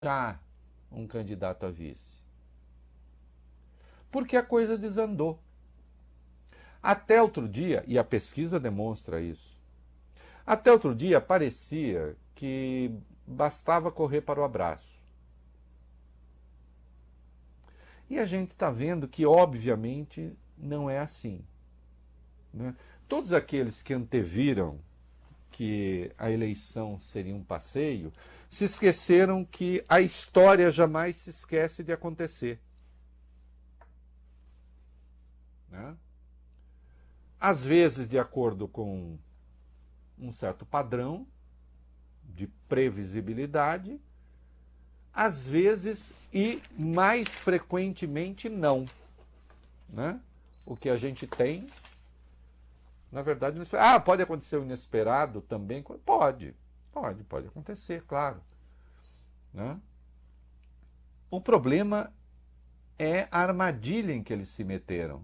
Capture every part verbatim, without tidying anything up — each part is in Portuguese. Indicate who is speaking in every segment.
Speaker 1: já um candidato a vice? Porque a coisa desandou. Até outro dia, e a pesquisa demonstra isso, até outro dia parecia que bastava correr para o abraço. E a gente está vendo que, obviamente, não é assim. Né? Todos aqueles que anteviram que a eleição seria um passeio, se esqueceram que a história jamais se esquece de acontecer. Né? Às vezes, de acordo com um certo padrão de previsibilidade, às vezes e mais frequentemente não. Né? O que a gente tem, na verdade, ah, pode acontecer o inesperado também? Pode, pode, pode acontecer, claro. Né? O problema é a armadilha em que eles se meteram.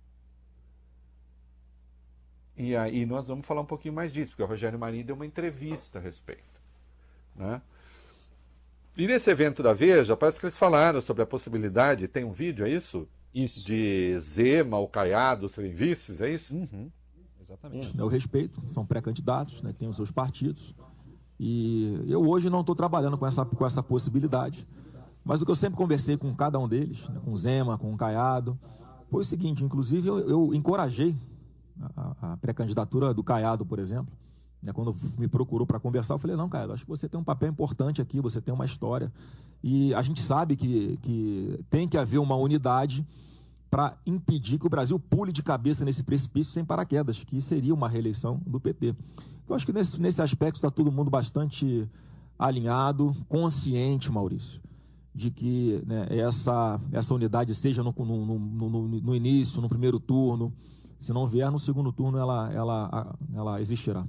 Speaker 1: E aí nós vamos falar um pouquinho mais disso, porque o Rogério Marinho deu uma entrevista a respeito. Né? E nesse evento da Veja, parece que eles falaram sobre a possibilidade, tem um vídeo, é isso?
Speaker 2: Isso.
Speaker 1: De Zema ou Caiado serem vices, é isso?
Speaker 2: Uhum. Exatamente.
Speaker 3: Eu respeito, são pré-candidatos, né, têm os seus partidos. E eu hoje não estou trabalhando com essa, com essa possibilidade. Mas o que eu sempre conversei com cada um deles, né, com o Zema, com o Caiado, foi o seguinte, inclusive eu, eu encorajei a, a pré-candidatura do Caiado, por exemplo. Né, quando me procurou para conversar, eu falei, não, Caiado, acho que você tem um papel importante aqui, você tem uma história. E a gente sabe que, que tem que haver uma unidade para impedir que o Brasil pule de cabeça nesse precipício sem paraquedas, que seria uma reeleição do P T. Eu acho que nesse, nesse aspecto está todo mundo bastante alinhado, consciente, Maurício, de que, né, essa, essa unidade seja no, no, no, no início, no primeiro turno, se não vier no segundo turno, ela, ela, ela existirá.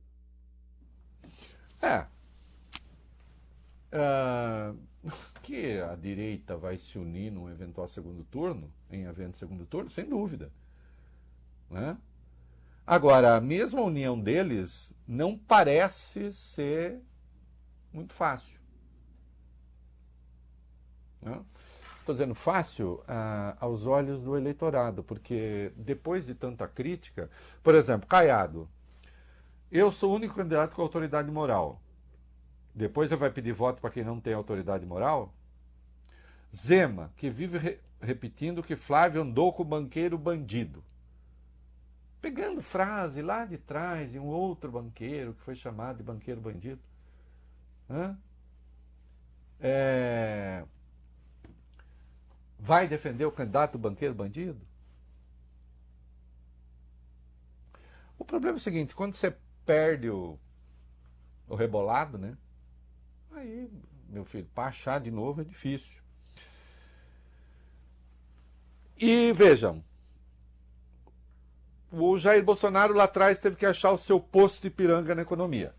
Speaker 1: É. Uh, que a direita vai se unir num eventual segundo turno, em evento segundo turno, sem dúvida. Né? Agora, a mesma união deles não parece ser muito fácil. Né? Estou dizendo fácil uh, aos olhos do eleitorado, porque depois de tanta crítica, por exemplo, Caiado, eu sou o único candidato com autoridade moral. Depois você vai pedir voto para quem não tem autoridade moral? Zema, que vive re repetindo que Flávio andou com o banqueiro bandido. Pegando frase lá de trás de um outro banqueiro que foi chamado de banqueiro bandido. Hã? É... Vai defender o candidato banqueiro bandido? O problema é o seguinte, quando você perde o, o rebolado, né? Aí, meu filho, para achar de novo é difícil. E vejam, o Jair Bolsonaro lá atrás teve que achar o seu posto de piranga na economia.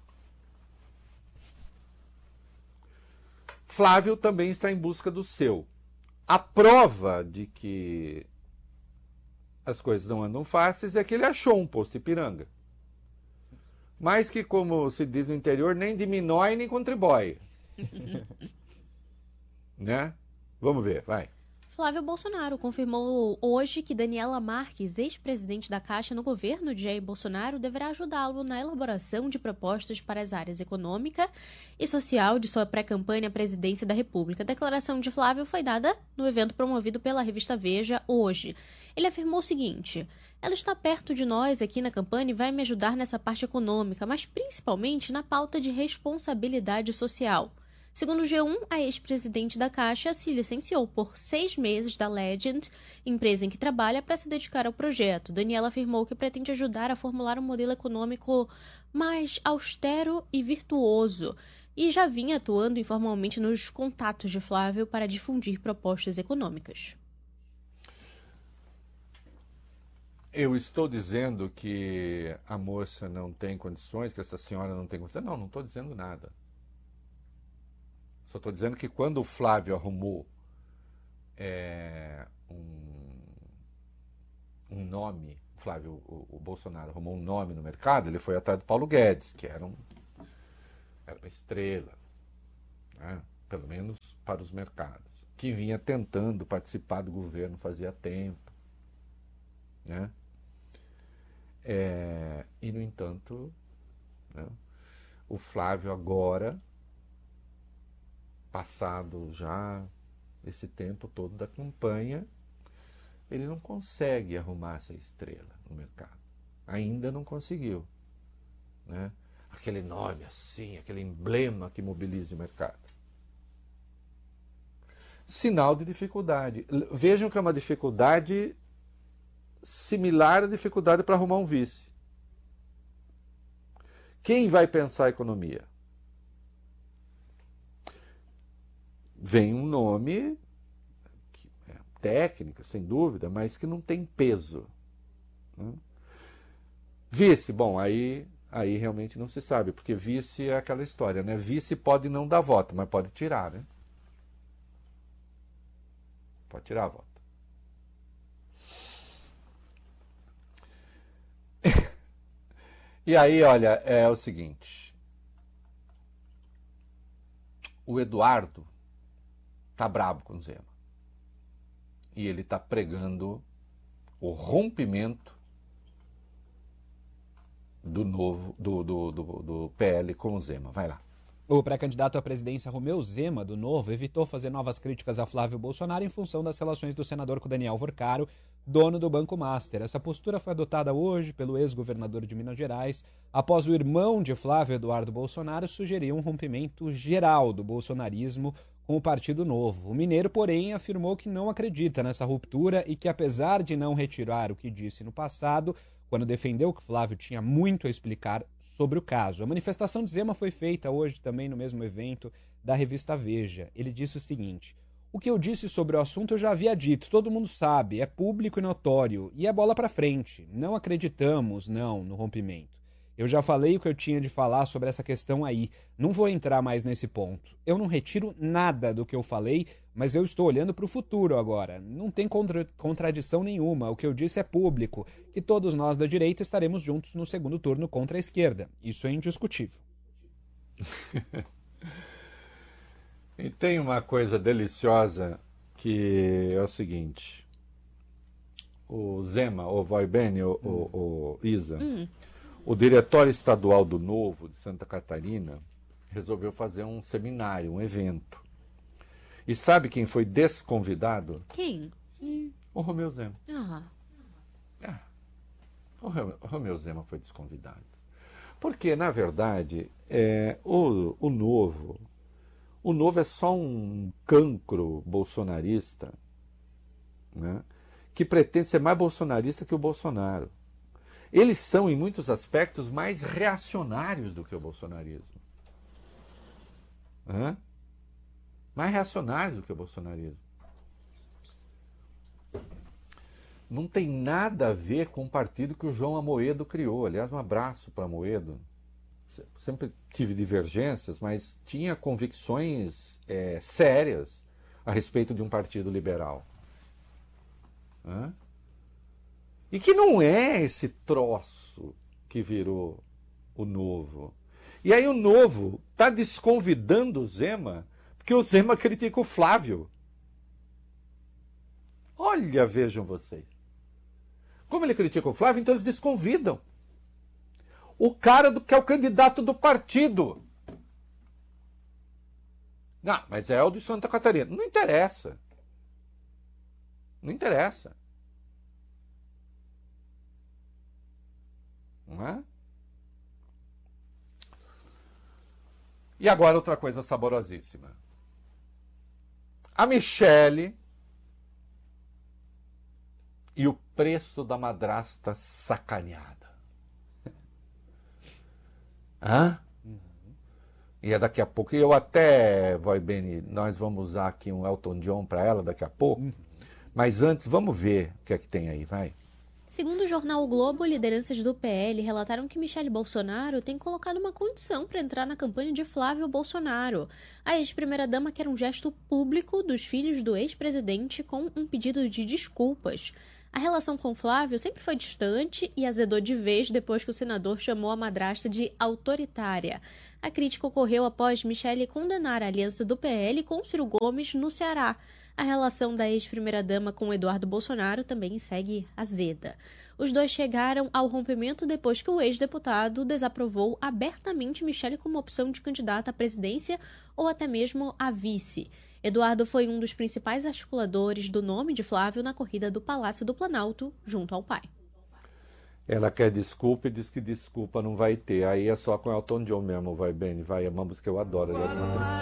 Speaker 1: Flávio também está em busca do seu. A prova de que as coisas não andam fáceis é que ele achou um posto de piranga. Mas que, como se diz no interior, nem diminui nem contribui. Né? Vamos ver, vai.
Speaker 4: Flávio Bolsonaro confirmou hoje que Daniela Marques, ex-presidente da Caixa no governo de Jair Bolsonaro, deverá ajudá-lo na elaboração de propostas para as áreas econômica e social de sua pré-campanha à presidência da República. A declaração de Flávio foi dada no evento promovido pela revista Veja hoje. Ele afirmou o seguinte: ela está perto de nós aqui na campanha e vai me ajudar nessa parte econômica, mas principalmente na pauta de responsabilidade social. Segundo o G um, a ex-presidente da Caixa se licenciou por seis meses da Legend, empresa em que trabalha, para se dedicar ao projeto. Daniela afirmou que pretende ajudar a formular um modelo econômico mais austero e virtuoso e já vinha atuando informalmente nos contatos de Flávio para difundir propostas econômicas.
Speaker 1: Eu estou dizendo que a moça não tem condições, que essa senhora não tem condições? Não, não estou dizendo nada. Só estou dizendo que quando o Flávio arrumou é, um, um nome, Flávio, o, o Bolsonaro arrumou um nome no mercado, ele foi atrás do Paulo Guedes, que era, um, era uma estrela. Né? pelo menos para os mercados, que vinha tentando participar do governo fazia tempo, né? É, e, no entanto, né, o Flávio agora, passado já esse tempo todo da campanha, ele não consegue arrumar essa estrela no mercado. Ainda não conseguiu, né? Aquele nome assim, aquele emblema que mobiliza o mercado. Sinal de dificuldade. Vejam que é uma dificuldade similar à dificuldade para arrumar um vice. Quem vai pensar a economia? Vem um nome que é técnico, sem dúvida, mas que não tem peso, né? Vice, bom, aí, aí realmente não se sabe, porque vice é aquela história, né? Vice pode não dar voto, mas pode tirar, né? Pode tirar a voto. E aí, olha, é o seguinte. O Eduardo tá brabo com o Zema. E ele tá pregando o rompimento do novo do, do, do, do P L com o Zema. Vai lá.
Speaker 2: O pré-candidato à presidência Romeu Zema, do Novo, evitou fazer novas críticas a Flávio Bolsonaro em função das relações do senador com Daniel Vorcaro, dono do Banco Master. Essa postura foi adotada hoje pelo ex-governador de Minas Gerais, após o irmão de Flávio, Eduardo Bolsonaro, sugerir um rompimento geral do bolsonarismo com o Partido Novo. O mineiro, porém, afirmou que não acredita nessa ruptura e que, apesar de não retirar o que disse no passado, quando defendeu que Flávio tinha muito a explicar sobre o caso. A manifestação de Zema foi feita hoje também no mesmo evento da revista Veja. Ele disse o seguinte: o que eu disse sobre o assunto eu já havia dito, todo mundo sabe, é público e notório, e é bola pra frente. Não acreditamos, não, no rompimento. Eu já falei o que eu tinha de falar sobre essa questão aí. Não vou entrar mais nesse ponto. Eu não retiro nada do que eu falei, mas eu estou olhando para o futuro agora. Não tem contra- contradição nenhuma. O que eu disse é público, que todos nós da direita estaremos juntos no segundo turno contra a esquerda. Isso é indiscutível.
Speaker 1: E tem uma coisa deliciosa que é o seguinte. O Zema, o Vai Bene, o, hum. o, o Isa... Hum. O Diretório Estadual do Novo, de Santa Catarina, resolveu fazer um seminário, um evento. E sabe quem foi desconvidado?
Speaker 4: Quem?
Speaker 1: O Romeu Zema.
Speaker 4: Ah.
Speaker 1: Ah, o Romeu Zema foi desconvidado. Porque, na verdade, é, o, o Novo, o Novo é só um cancro bolsonarista, né, que pretende ser mais bolsonarista que o Bolsonaro. Eles são, em muitos aspectos, mais reacionários do que o bolsonarismo. Hã? Mais reacionários do que o bolsonarismo. Não tem nada a ver com o partido que o João Amoedo criou. Aliás, um abraço para Amoedo. Sempre tive divergências, mas tinha convicções é, sérias a respeito de um partido liberal. Hã? E que não é esse troço que virou o Novo. E aí o Novo está desconvidando o Zema, porque o Zema critica o Flávio. Olha, vejam vocês. Como ele critica o Flávio, então eles desconvidam o cara do, que é o candidato do partido. Não, mas é o de Santa Catarina. Não interessa. Não interessa. Não é? E agora outra coisa saborosíssima. A Michele e o preço da madrasta sacaneada. Hã? Uhum. E é daqui a pouco. E eu até, Vai Bene, nós vamos usar aqui um Elton John para ela daqui a pouco. Uhum. Mas antes, vamos ver o que é que tem aí, vai.
Speaker 4: Segundo o jornal o Globo, lideranças do P L relataram que Michele Bolsonaro tem colocado uma condição para entrar na campanha de Flávio Bolsonaro. A ex-primeira-dama quer um gesto público dos filhos do ex-presidente com um pedido de desculpas. A relação com Flávio sempre foi distante e azedou de vez depois que o senador chamou a madrasta de autoritária. A crítica ocorreu após Michele condenar a aliança do P L com Ciro Gomes no Ceará. A relação da ex-primeira-dama com Eduardo Bolsonaro também segue azeda. Os dois chegaram ao rompimento depois que o ex-deputado desaprovou abertamente Michele como opção de candidata à presidência ou até mesmo a vice. Eduardo foi um dos principais articuladores do nome de Flávio na corrida do Palácio do Planalto, junto ao pai.
Speaker 1: Ela quer desculpa e diz que desculpa não vai ter. Aí é só com Elton John mesmo, vai bem. Vai, é uma música que eu adoro. Aliás, uma